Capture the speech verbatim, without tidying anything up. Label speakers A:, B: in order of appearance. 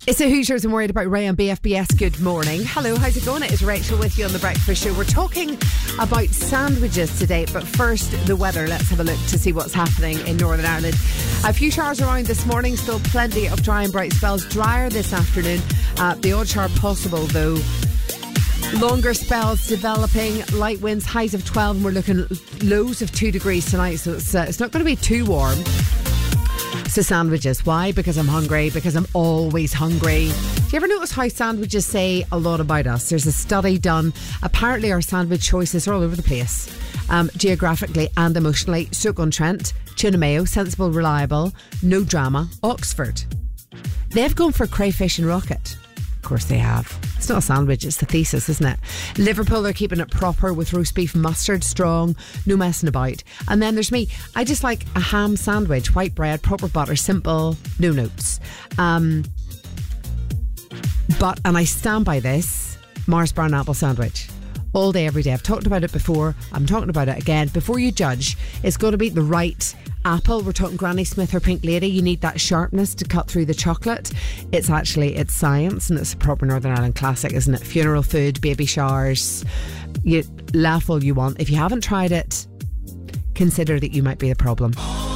A: It's a Hooters and Worried About Ray on B F B S. Good morning. Hello, how's it going? It's Rachel with you on The Breakfast Show. We're talking about sandwiches today, but first, the weather. Let's have a look to see what's happening in Northern Ireland. A few showers around this morning, still plenty of dry and bright spells. Drier this afternoon. Uh, the odd shower possible, though. Longer spells developing, light winds, highs of twelve, and we're looking lows of two degrees tonight, so it's, uh, it's not going to be too warm. So sandwiches. Why? Because I'm hungry. Because I'm always hungry. Do you ever notice how sandwiches say a lot about us? There's a study done. Apparently our sandwich choices are all over the place. Um, geographically and emotionally. Stoke-on-Trent, tuna mayo, sensible, reliable, no drama, Oxford. They've gone for crayfish and rocket. Of course they have. It's not a sandwich, it's the thesis, isn't it? Liverpool are keeping it proper with roast beef, mustard, strong, no messing about. And then there's me. I just like a ham sandwich, white bread, proper butter, simple, no notes. Um, but, and I stand by this, Mars brown apple sandwich. All day, every day. I've talked about it before. I'm talking about it again. Before you judge, it's got to be the right apple. We're talking Granny Smith or Pink Lady. You need that sharpness to cut through the chocolate. It's actually, it's science, and it's a proper Northern Ireland classic, isn't it? Funeral food, baby showers. You laugh all you want. If you haven't tried it, consider that you might be the problem.